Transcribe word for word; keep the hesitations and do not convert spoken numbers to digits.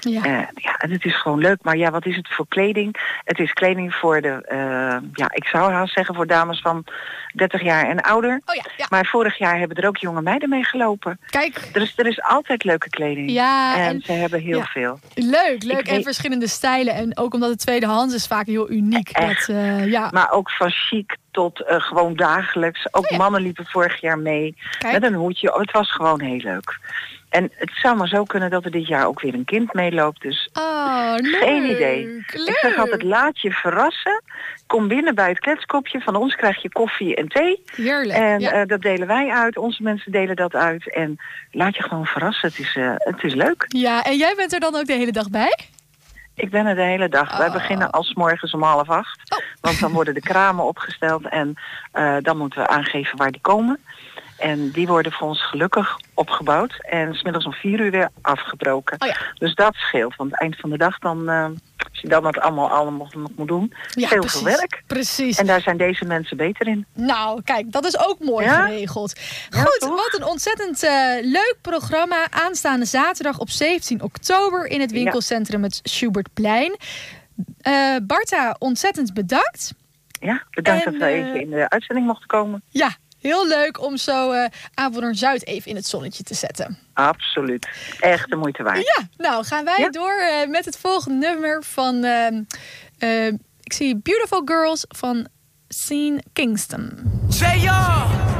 Ja. Uh, ja, en het is gewoon leuk. Maar ja, wat is het voor kleding? Het is kleding voor de, uh, ja, ik zou haast zeggen voor dames van dertig jaar en ouder. Oh ja, ja. Maar vorig jaar hebben er ook jonge meiden mee gelopen. Kijk. Er is, er is altijd leuke kleding. Ja, en, en ze hebben heel ja. veel. Leuk, leuk. Ik en weet... verschillende stijlen. En ook omdat het tweedehands is vaak heel uniek. Echt. Dat, uh, ja. Maar ook van chic tot uh, gewoon dagelijks. Ook oh ja. mannen liepen vorig jaar mee. Kijk. Met een hoedje. Oh, het was gewoon heel leuk. En het zou maar zo kunnen dat er dit jaar ook weer een kind meeloopt. Dus oh, leuk, geen idee. Leuk. Ik zeg altijd, laat je verrassen. Kom binnen bij het kletskopje. Van ons krijg je koffie en thee. Heerlijk. En ja. uh, dat delen wij uit. Onze mensen delen dat uit. En laat je gewoon verrassen. Het is, uh, het is leuk. Ja, en jij bent er dan ook de hele dag bij? Ik ben er de hele dag. Oh. Wij beginnen als morgens om half acht. Oh. Want dan worden de kramen opgesteld. En uh, dan moeten we aangeven waar die komen. En die worden voor ons gelukkig opgebouwd. En 's middags om vier uur weer afgebroken. Oh ja. Dus dat scheelt. Want eind van de dag dan... Uh, als je dan dat allemaal, allemaal nog moet doen. Ja, heel precies, veel werk. Precies. En daar zijn deze mensen beter in. Nou, kijk, dat is ook mooi ja? geregeld. Ja, goed, toch? Wat een ontzettend uh, leuk programma. Aanstaande zaterdag op zeventien oktober in het winkelcentrum het Schubertplein. Uh, Barta, ontzettend bedankt. Ja, bedankt en, dat we even in de uitzending mochten komen. Ja, heel leuk om zo uh, Apeldoorn-Zuid even in het zonnetje te zetten. Absoluut. Echt de moeite waard. Ja, nou gaan wij ja? door uh, met het volgende nummer van... Uh, uh, ik zie Beautiful Girls van Sean Kingston. Say y'all!